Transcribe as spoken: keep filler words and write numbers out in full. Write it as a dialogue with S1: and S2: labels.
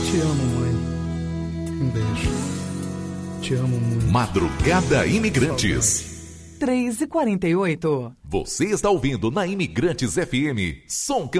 S1: Te amo, mãe. Um beijo. Te amo muito.
S2: Madrugada Imigrantes.
S3: três e quarenta e oito.
S2: Você está ouvindo na Imigrantes F M, Som